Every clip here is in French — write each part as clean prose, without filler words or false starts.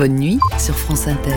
Bonne nuit sur France Inter.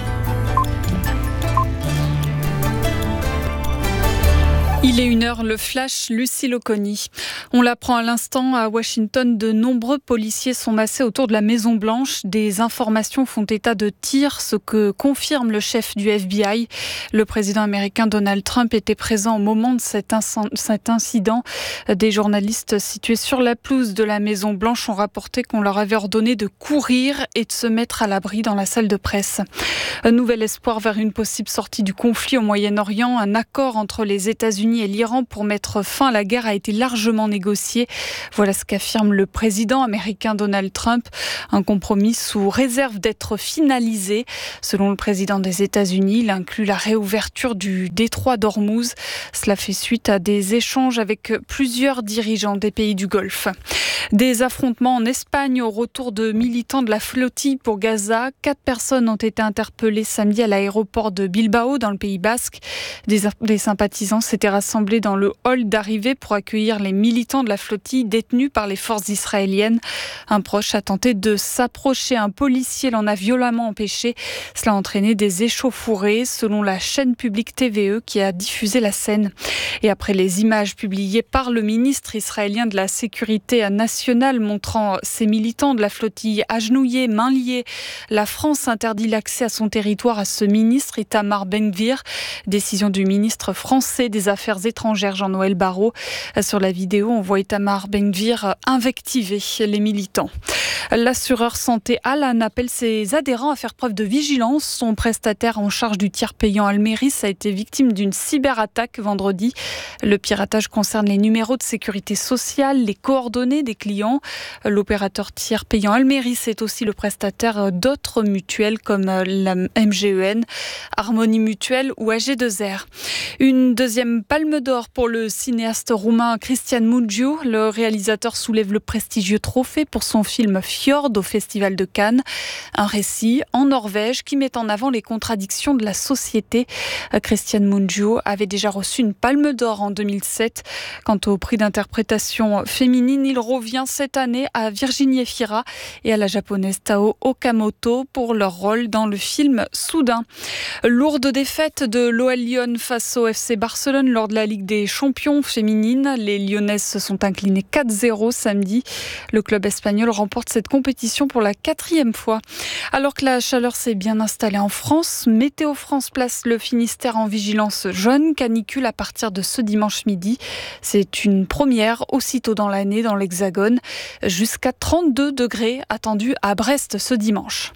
Il est 1h, le flash, Lucille Oconi. On l'apprend à l'instant, à Washington, de nombreux policiers sont massés autour de la Maison-Blanche. Des informations font état de tirs, ce que confirme le chef du FBI. Le président américain Donald Trump était présent au moment de cet incident. Des journalistes situés sur la pelouse de la Maison-Blanche ont rapporté qu'on leur avait ordonné de courir et de se mettre à l'abri dans la salle de presse. Un nouvel espoir vers une possible sortie du conflit au Moyen-Orient. Un accord entre les États-Unis et l'Iran pour mettre fin à la guerre a été largement négocié. Voilà ce qu'affirme le président américain Donald Trump. Un compromis sous réserve d'être finalisé. Selon le président des États-Unis, il inclut la réouverture du détroit d'Ormuz. Cela fait suite à des échanges avec plusieurs dirigeants des pays du Golfe. Des affrontements en Espagne au retour de militants de la flottille pour Gaza. 4 personnes ont été interpellées samedi à l'aéroport de Bilbao dans le Pays Basque. Des sympathisants s'étaient rassemblés dans le hall d'arrivée pour accueillir les militants de la flottille détenus par les forces israéliennes. Un proche a tenté de s'approcher. Un policier l'en a violemment empêché. Cela a entraîné des échauffourées, selon la chaîne publique TVE qui a diffusé la scène. Et après les images publiées par le ministre israélien de la Sécurité nationale montrant ces militants de la flottille agenouillés, mains liées, la France interdit l'accès à son territoire à ce ministre Itamar Ben-Gvir. Décision du ministre français des Affaires étrangères Jean-Noël Barrot. Sur la vidéo, on voit Itamar Ben-Gvir invectiver les militants. L'assureur santé Alan appelle ses adhérents à faire preuve de vigilance. Son prestataire en charge du tiers payant Almeris a été victime d'une cyberattaque vendredi. Le piratage concerne les numéros de sécurité sociale, les coordonnées des clients. L'opérateur tiers payant Almeris est aussi le prestataire d'autres mutuelles comme la MGEN, Harmonie Mutuelle ou AG2R. Une deuxième palme d'or pour le cinéaste roumain Cristian Mungiu. Le réalisateur soulève le prestigieux trophée pour son film Fjord au Festival de Cannes. Un récit en Norvège qui met en avant les contradictions de la société. Cristian Mungiu avait déjà reçu une palme d'or en 2007. Quant au prix d'interprétation féminine, il revient cette année à Virginie Efira et à la japonaise Tao Okamoto pour leur rôle dans le film Soudain. Lourde défaite de l'OL Lyon face au FC Barcelone lors de la Ligue des Champions féminine. Les Lyonnaises se sont inclinées 4-0 samedi. Le club espagnol remporte cette compétition pour la 4e fois. Alors que la chaleur s'est bien installée en France, Météo France place le Finistère en vigilance jaune, canicule à partir de ce dimanche midi. C'est une première aussitôt dans l'année dans l'Hexagone. Jusqu'à 32 degrés attendus à Brest ce dimanche.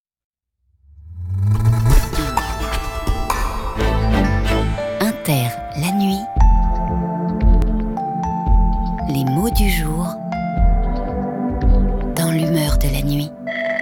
Inter, la nuit. Les mots du jour dans l'humeur de la nuit.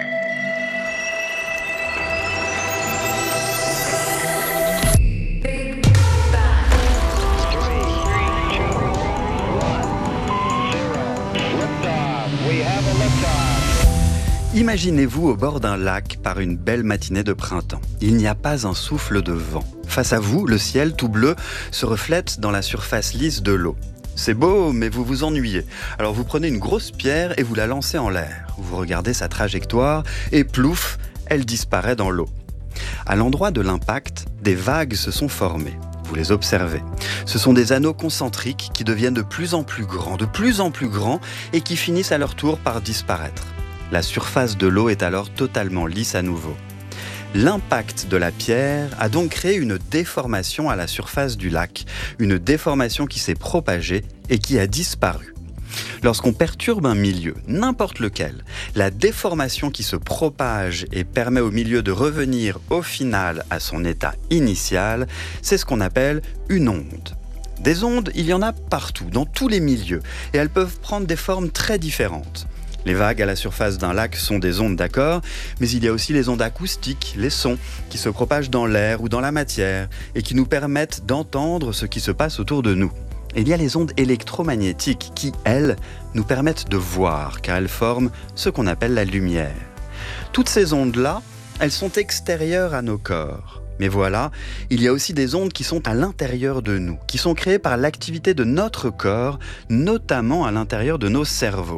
Imaginez-vous au bord d'un lac par une belle matinée de printemps. Il n'y a pas un souffle de vent. Face à vous, le ciel tout bleu se reflète dans la surface lisse de l'eau. C'est beau, mais vous vous ennuyez. Alors vous prenez une grosse pierre et vous la lancez en l'air. Vous regardez sa trajectoire et plouf, elle disparaît dans l'eau. À l'endroit de l'impact, des vagues se sont formées. Vous les observez. Ce sont des anneaux concentriques qui deviennent de plus en plus grands et qui finissent à leur tour par disparaître. La surface de l'eau est alors totalement lisse à nouveau. L'impact de la pierre a donc créé une déformation à la surface du lac, une déformation qui s'est propagée et qui a disparu. Lorsqu'on perturbe un milieu, n'importe lequel, la déformation qui se propage et permet au milieu de revenir au final à son état initial, c'est ce qu'on appelle une onde. Des ondes, il y en a partout, dans tous les milieux, et elles peuvent prendre des formes très différentes. Les vagues à la surface d'un lac sont des ondes, d'accord, mais il y a aussi les ondes acoustiques, les sons, qui se propagent dans l'air ou dans la matière et qui nous permettent d'entendre ce qui se passe autour de nous. Et il y a les ondes électromagnétiques qui, elles, nous permettent de voir, car elles forment ce qu'on appelle la lumière. Toutes ces ondes-là, elles sont extérieures à nos corps. Mais voilà, il y a aussi des ondes qui sont à l'intérieur de nous, qui sont créées par l'activité de notre corps, notamment à l'intérieur de nos cerveaux.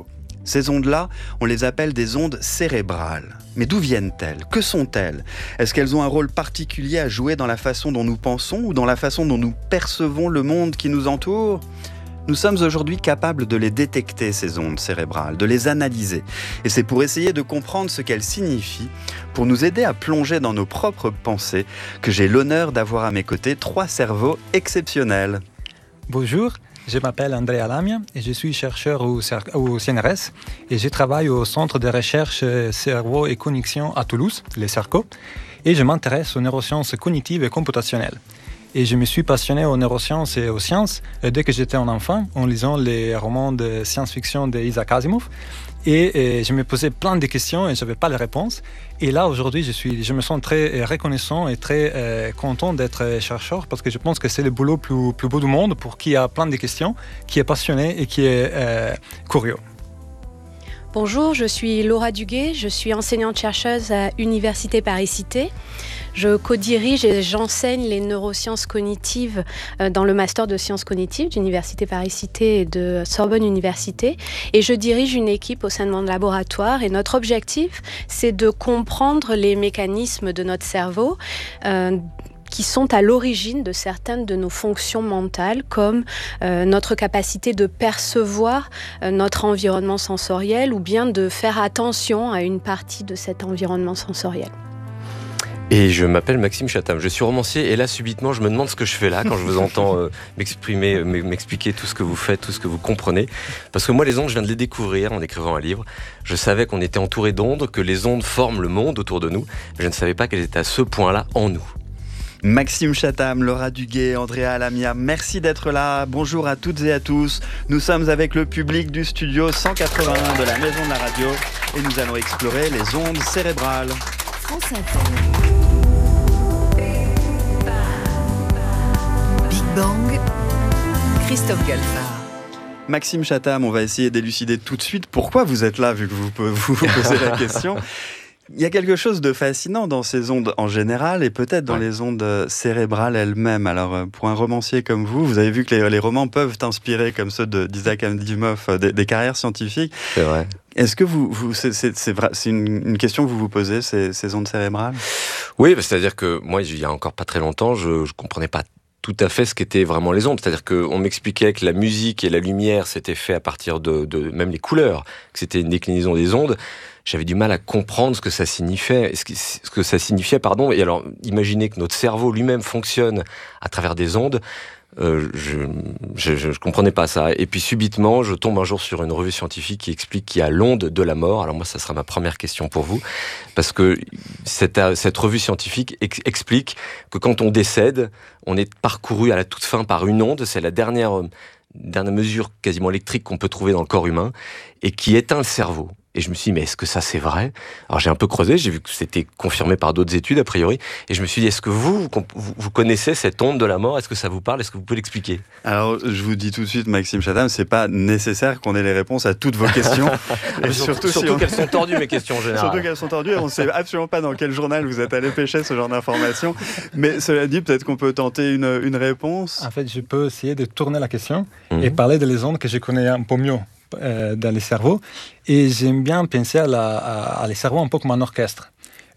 Ces ondes-là, on les appelle des ondes cérébrales. Mais d'où viennent-elles ? Que sont-elles ? Est-ce qu'elles ont un rôle particulier à jouer dans la façon dont nous pensons ou dans la façon dont nous percevons le monde qui nous entoure ? Nous sommes aujourd'hui capables de les détecter, ces ondes cérébrales, de les analyser. Et c'est pour essayer de comprendre ce qu'elles signifient, pour nous aider à plonger dans nos propres pensées, que j'ai l'honneur d'avoir à mes côtés 3 cerveaux exceptionnels. Bonjour, je m'appelle Andrea Lamia et je suis chercheur au CNRS et je travaille au Centre de recherche cerveau et connexion à Toulouse, le CERCO, et je m'intéresse aux neurosciences cognitives et computationnelles. Et je me suis passionné aux neurosciences et aux sciences dès que j'étais un enfant, en lisant les romans de science-fiction d'Isaac Asimov. Et je me posais plein de questions et je n'avais pas les réponses. Et là, aujourd'hui, je me sens très reconnaissant et très content d'être chercheur parce que je pense que c'est le boulot plus beau du monde pour qui a plein de questions, qui est passionné et qui est curieux. Bonjour, je suis Laura Duguet, je suis enseignante-chercheuse à Université Paris-Cité. Je co-dirige et j'enseigne les neurosciences cognitives dans le master de sciences cognitives d'Université Paris-Cité et de Sorbonne Université. Et je dirige une équipe au sein de mon laboratoire. Et notre objectif, c'est de comprendre les mécanismes de notre cerveau qui sont à l'origine de certaines de nos fonctions mentales, comme notre capacité de percevoir notre environnement sensoriel ou bien de faire attention à une partie de cet environnement sensoriel. Et je m'appelle Maxime Chatham, je suis romancier et là subitement je me demande ce que je fais là quand je vous entends m'expliquer tout ce que vous faites, tout ce que vous comprenez. Parce que moi les ondes je viens de les découvrir en écrivant un livre. Je savais qu'on était entouré d'ondes, que les ondes forment le monde autour de nous, mais je ne savais pas qu'elles étaient à ce point-là en nous. Maxime Chatham, Laura Duguet, Andrea Lamia, merci d'être là. Bonjour à toutes et à tous. Nous sommes avec le public du studio 181 de la Maison de la Radio et nous allons explorer les ondes cérébrales. France Inter. Big Bang, Christophe Galfard. Maxime Chatham, on va essayer d'élucider tout de suite pourquoi vous êtes là, vu que vous posez la question. Il y a quelque chose de fascinant dans ces ondes en général et peut-être dans les ondes cérébrales elles-mêmes. Alors, pour un romancier comme vous avez vu que les romans peuvent inspirer, comme ceux d'Isaac Asimov, des carrières scientifiques. C'est vrai. Est-ce que c'est une question que vous vous posez, ces ondes cérébrales ? Oui, c'est-à-dire que moi, il y a encore pas très longtemps, je comprenais pas tout à fait ce qu'étaient vraiment les ondes. C'est-à-dire qu'on m'expliquait que la musique et la lumière s'étaient fait à partir de même les couleurs, que c'était une déclinaison des ondes. J'avais du mal à comprendre ce que ça signifiait, Et alors, imaginez que notre cerveau lui-même fonctionne à travers des ondes. Je comprenais pas ça. Et puis subitement, je tombe un jour sur une revue scientifique qui explique qu'il y a l'onde de la mort. Alors moi, ça sera ma première question pour vous, parce que cette revue scientifique explique que quand on décède, on est parcouru à la toute fin par une onde. C'est la dernière mesure quasiment électrique qu'on peut trouver dans le corps humain et qui éteint le cerveau. Et je me suis dit, mais est-ce que ça c'est vrai ? Alors j'ai un peu creusé, j'ai vu que c'était confirmé par d'autres études a priori, et je me suis dit, est-ce que vous connaissez cette onde de la mort ? Est-ce que ça vous parle ? Est-ce que vous pouvez l'expliquer ? Alors je vous dis tout de suite, Maxime Chatham, c'est pas nécessaire qu'on ait les réponses à toutes vos questions. Et surtout qu'elles sont tordues, mes questions en général. Surtout qu'elles sont tordues, on ne sait absolument pas dans quel journal vous êtes allé pêcher ce genre d'informations. Mais cela dit, peut-être qu'on peut tenter une réponse. En fait, je peux essayer de tourner la question et parler des ondes que je connais un peu mieux dans les cerveaux. Et j'aime bien penser à les cerveaux un peu comme un orchestre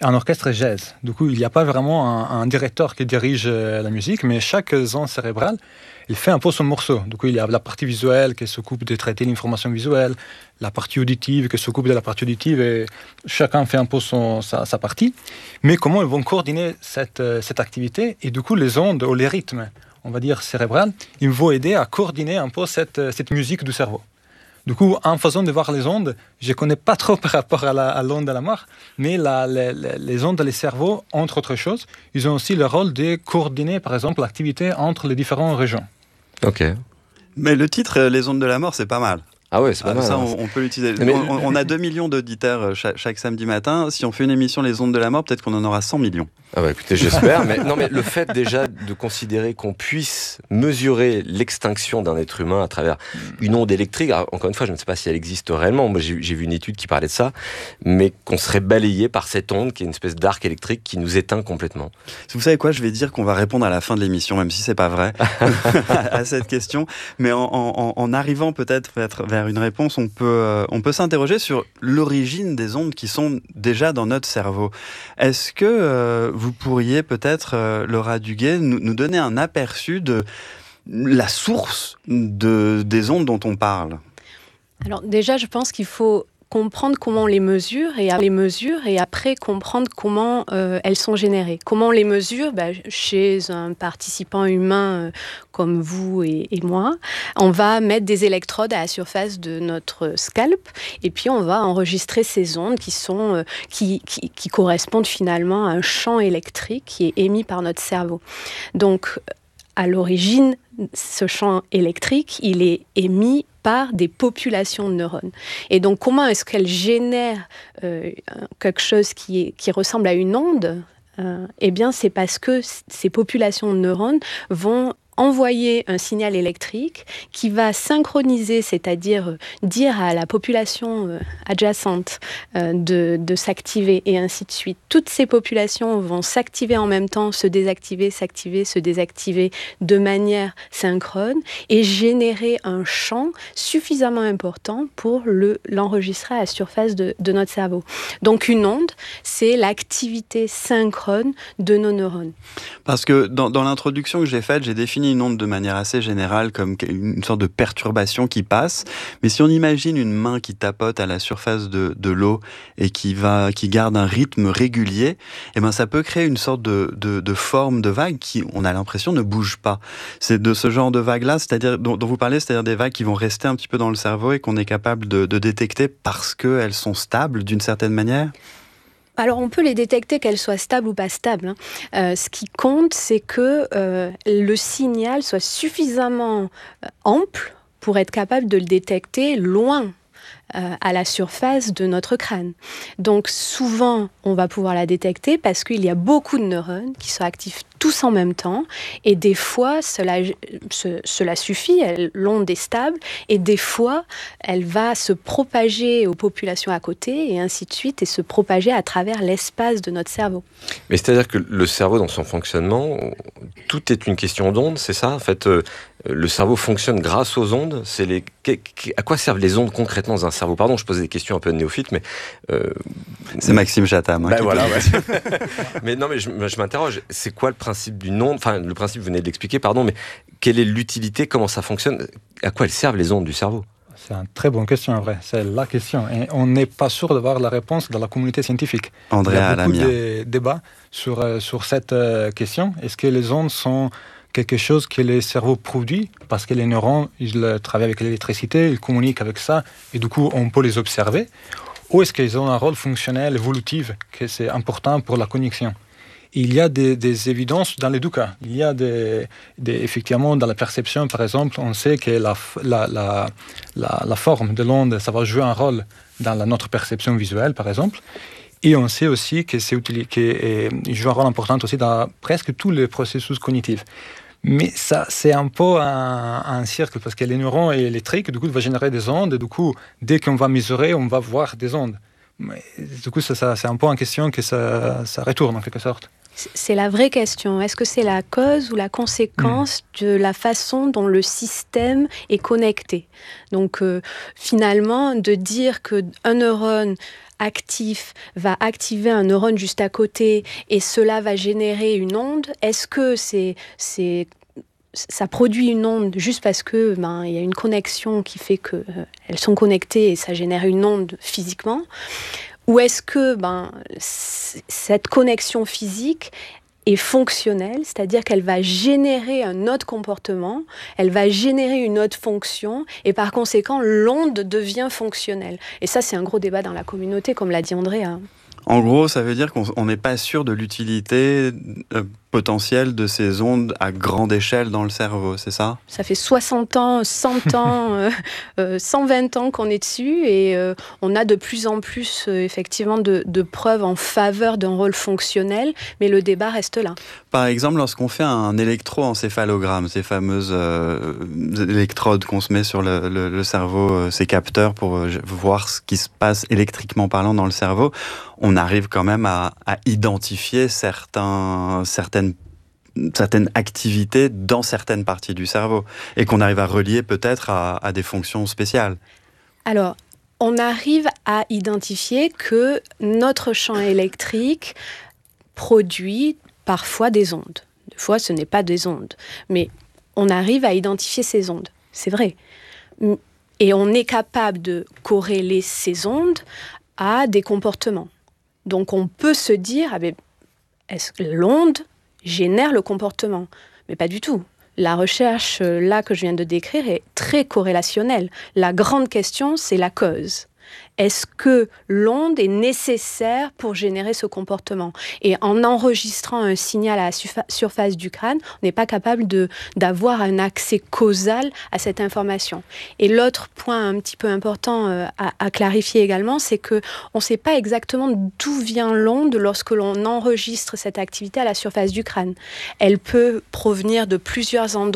jazz. Du coup, il n'y a pas vraiment un directeur qui dirige la musique, mais chaque zone cérébrale, il fait un peu son morceau. Du coup, il y a la partie visuelle qui s'occupe de traiter l'information visuelle, la partie auditive qui s'occupe de la partie auditive, et chacun fait un peu sa partie. Mais comment ils vont coordonner cette activité ? Et du coup, les ondes ou les rythmes, on va dire cérébrales, ils vont aider à coordonner un peu cette musique du cerveau. Du coup, en façon de voir les ondes, je ne connais pas trop par rapport à l'onde de la mort, mais les ondes des cerveaux, entre autres choses, ils ont aussi le rôle de coordonner, par exemple, l'activité entre les différentes régions. Ok. Mais le titre, Les ondes de la mort, c'est pas mal. Ah ouais, c'est pas mal. Ça, on peut l'utiliser. On a 2 millions d'auditeurs chaque samedi matin. Si on fait une émission Les ondes de la mort, peut-être qu'on en aura 100 millions. Ah bah écoutez, j'espère. Mais le fait déjà de considérer qu'on puisse mesurer l'extinction d'un être humain à travers une onde électrique, alors, encore une fois, je ne sais pas si elle existe réellement. Moi, j'ai vu une étude qui parlait de ça, mais qu'on serait balayé par cette onde qui est une espèce d'arc électrique qui nous éteint complètement. Vous savez quoi ? Je vais dire qu'on va répondre à la fin de l'émission, même si c'est pas vrai, à cette question. Mais en arrivant peut-être vers derrière une réponse, on peut s'interroger sur l'origine des ondes qui sont déjà dans notre cerveau. Est-ce que vous pourriez peut-être, Laura Duguay, nous donner un aperçu de la source des ondes dont on parle ? Alors déjà, je pense qu'il faut comprendre comment on les mesure et après comprendre comment elles sont générées. Comment on les mesure ? Chez un participant humain comme vous et moi, on va mettre des électrodes à la surface de notre scalp et puis on va enregistrer ces ondes qui correspondent finalement à un champ électrique qui est émis par notre cerveau. Donc, à l'origine, ce champ électrique, il est émis par des populations de neurones. Et donc, comment est-ce qu'elles génèrent quelque chose qui ressemble à une onde ? Eh bien, c'est parce que ces populations de neurones vont envoyer un signal électrique qui va synchroniser, c'est-à-dire dire à la population adjacente de s'activer et ainsi de suite. Toutes ces populations vont s'activer en même temps, se désactiver, se désactiver de manière synchrone et générer un champ suffisamment important pour l'enregistrer à la surface de notre cerveau. Donc une onde, c'est l'activité synchrone de nos neurones. Parce que dans l'introduction que j'ai faite, j'ai défini une onde de manière assez générale comme une sorte de perturbation qui passe. Mais si on imagine une main qui tapote à la surface de l'eau et qui garde un rythme régulier, eh ben ça peut créer une sorte de forme de vague qui, on a l'impression, ne bouge pas. C'est de ce genre de vague-là, c'est-à-dire dont vous parlez, c'est-à-dire des vagues qui vont rester un petit peu dans le cerveau et qu'on est capable de détecter parce qu'elles sont stables d'une certaine manière ? Alors, on peut les détecter, qu'elles soient stables ou pas stables. Ce qui compte, c'est que le signal soit suffisamment ample pour être capable de le détecter loin à la surface de notre crâne. Donc, souvent, on va pouvoir la détecter parce qu'il y a beaucoup de neurones qui sont actifs tous en même temps. Et des fois, cela suffit, l'onde est stable. Et des fois, elle va se propager aux populations à côté et ainsi de suite et se propager à travers l'espace de notre cerveau. Mais c'est-à-dire que le cerveau, dans son fonctionnement, tout est une question d'ondes, c'est ça ? En fait, le cerveau fonctionne grâce aux ondes. À quoi servent les ondes concrètement dans un cerveau ? Pardon, je posais des questions un peu de néophyte, mais... C'est Maxime Chatham. Voilà, ouais. Mais non, mais je m'interroge. C'est quoi le principe d'une onde ? Enfin, le principe, vous venez de l'expliquer, pardon, mais quelle est l'utilité ? Comment ça fonctionne ? À quoi elles servent, les ondes du cerveau ? C'est une très bonne question, en vrai. C'est la question. Et on n'est pas sûr d'avoir la réponse dans la communauté scientifique. Andrea, il y a beaucoup de débats sur cette question. Est-ce que les ondes sont quelque chose que le cerveau produit parce que les neurones, ils travaillent avec l'électricité, ils communiquent avec ça, et du coup, on peut les observer. Ou est-ce qu'ils ont un rôle fonctionnel, évolutif, que c'est important pour la connexion ? Il y a des évidences dans les deux cas. Il y a effectivement, dans la perception, par exemple, on sait que la forme de l'onde, ça va jouer un rôle dans notre perception visuelle, par exemple. Et on sait aussi que qu'il joue un rôle important aussi dans presque tous les processus cognitifs. Mais ça, c'est un peu un cercle, parce que les neurones électriques, du coup, vont générer des ondes, et du coup, dès qu'on va mesurer, on va voir des ondes. Mais, du coup, ça, c'est un peu en question que ça retourne, en quelque sorte. C'est la vraie question. Est-ce que c'est la cause ou la conséquence de la façon dont le système est connecté ? Donc, finalement, de dire qu'un neurone actif va activer un neurone juste à côté et cela va générer une onde, est-ce que ça produit une onde juste parce que y a une connexion qui fait qu'elles sont connectées et ça génère une onde physiquement ? Ou est-ce que cette connexion physique est fonctionnelle, c'est-à-dire qu'elle va générer un autre comportement, elle va générer une autre fonction, et par conséquent, l'onde devient fonctionnelle. Et ça, c'est un gros débat dans la communauté, comme l'a dit Andrea. En gros, ça veut dire qu'on n'est pas sûr de l'utilité potentielle de ces ondes à grande échelle dans le cerveau, c'est ça ? Ça fait 60 ans, 100 ans, 120 ans qu'on est dessus et on a de plus en plus effectivement de preuves en faveur d'un rôle fonctionnel, mais le débat reste là. Par exemple, lorsqu'on fait un électroencéphalogramme, ces fameuses électrodes qu'on se met sur le cerveau, ces capteurs pour voir ce qui se passe électriquement parlant dans le cerveau, on arrive quand même à identifier certaines activités dans certaines parties du cerveau et qu'on arrive à relier peut-être à des fonctions spéciales. Alors, on arrive à identifier que notre champ électrique produit parfois des ondes. Des fois, ce n'est pas des ondes, mais on arrive à identifier ces ondes. C'est vrai. Et on est capable de corréler ces ondes à des comportements. Donc, on peut se dire, est-ce que l'onde génère le comportement ? Mais pas du tout. La recherche, là, que je viens de décrire, est très corrélationnelle. La grande question, c'est la cause. Est-ce que l'onde est nécessaire pour générer ce comportement ? Et en enregistrant un signal à la surface du crâne, on n'est pas capable d'avoir un accès causal à cette information. Et l'autre point un petit peu important à clarifier également, c'est qu'on ne sait pas exactement d'où vient l'onde lorsque l'on enregistre cette activité à la surface du crâne. Elle peut provenir de plusieurs endroits